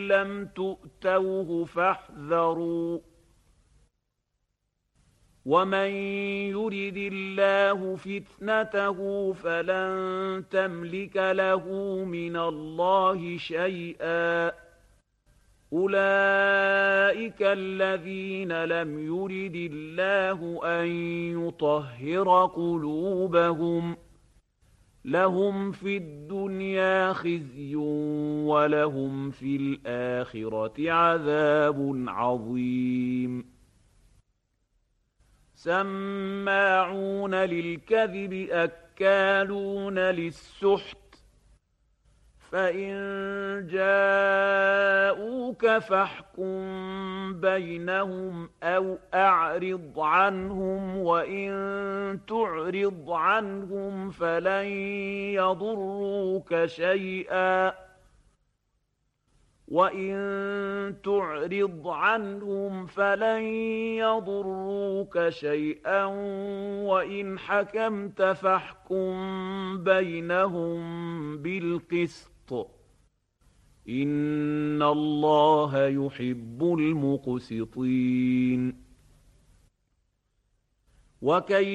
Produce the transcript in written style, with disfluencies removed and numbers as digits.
لم تؤتوه فاحذروا ومن يرد الله فتنته فلن تملك له من الله شيئا أولئك الذين لم يرد الله أن يطهر قلوبهم لهم في الدنيا خزي ولهم في الآخرة عذاب عظيم سماعون للكذب أكالون للسحت فإن جاءوك فاحكم بينهم أو أعرض عنهم وإن تعرض عنهم فلن يضروك شيئا وإن حكمت فاحكم بينهم بالقسط إن الله يحب المقسطين